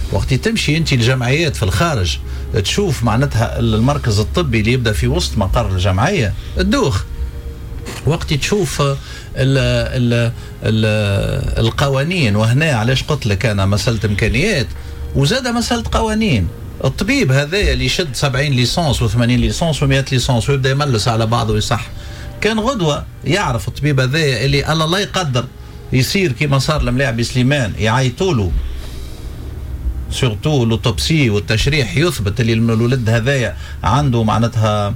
وقت تمشي انت الجمعيات في الخارج تشوف معناتها المركز الطبي اللي يبدا في وسط مقر الجمعيه الدوخ. وقت تشوف ال ال ال القوانين، وهنا علاش قلت لك انا مساله امكانيات وزاد مساله قوانين. الطبيب هذا اللي يشد 70 ليسانس و80 ليسانس و100 ليسانس ويبدا يملس على بعضه ويصح، كان غدوه يعرف الطبيب هذا اللي الله لا يقدر يصير كيما صار الملاعب سليمان يعيطوا له سورتو لوتوبسي والتشريح يثبت اللي الولد هذايا عنده معناتها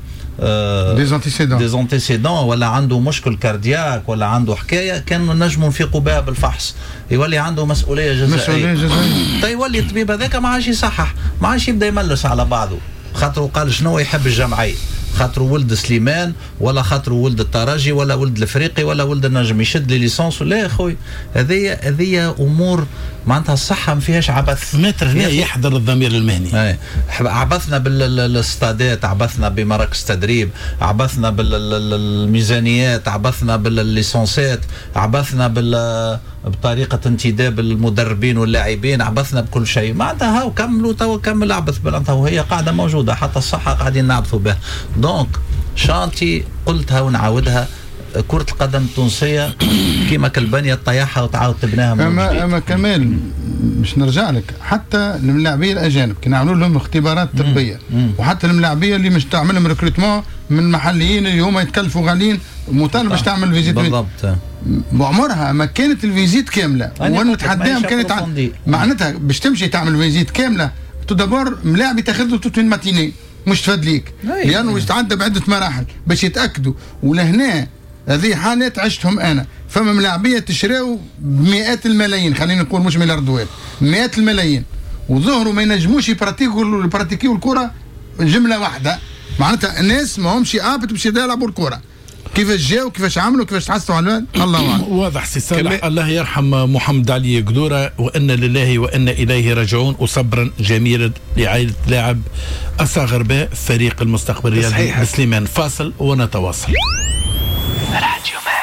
دي انتيسيدون ولا عنده مشكل كاردياك ولا عنده حكايه، كانوا نجموا نفيقوا بها بالفحص، يولي عنده مسؤوليه جزائيه. طيب يولي الطبيب هذاك ما عادش يصحح، ما عادش يبدا يملس على بعضه، خاطره قال شنو يحب الجمعيه، خاطر ولد سليمان ولا خاطر ولد الترجي ولا ولد الافريقي ولا ولد النجم يشد لي ليسانس. لا يا خويا، هذه امور معناتها الصحه ما فيهاش عبث. متر هنا يحضر الضمير المهني. عبثنا بالستادات، عبثنا بمراكز تدريب، عبثنا بالميزانيات، عبثنا بالليسانسات، عبثنا بطريقه انتداب المدربين واللاعبين، عبثنا بكل شيء. معناتها هاو كملوا توا كمل عبث معناتها وهي قاعده موجوده، حتى الصحه قاعدين نعبثوا بها. دونك شانتي قلتها ونعاودها، كرة القدم التونسية كيما كالبنية تطيحها وتعاود تبناها من جديد. أما كمال مش نرجع لك، حتى الملاعبية الأجانب كي نعملوا لهم اختبارات طبية، وحتى الملاعبية اللي مش تعملهم ريكروتمون من محليين اللي هما يتكلفوا غاليين مطالب باش تعمل فيزيت بالضبط. بعمرها ما كانت الفيزيت كاملة، وانا نتحداهم كانت معناتها باش تمشي تعمل فيزيت كاملة تدبر ملاعب تاخذ له توت ماتيني مش تفاد ليك، لانه يتعدى بعده مراحل باش يتاكدوا. ولهنا هذه حالات عشتهم انا، فما ملاعبيه تشراو بمئات الملايين، خلينا نقول مش ملياردوات، مئات الملايين، وظهروا ما ينجموش يبراتيكيو الكره جمله واحده. معناتها الناس ما همش ابت باش يلعبوا الكره، كيفاش جاوا كيفاش عملوا كيفاش تحصلوا على الواد الله اعلم. واضح سي صالح، الله يرحم محمد علي قدوره، وان لله وانا اليه راجعون، وصبرا جميلا لعائله لاعب الصغرباء فريق المستقبل رياضي بسليمان. فاصل ونتواصل. راديو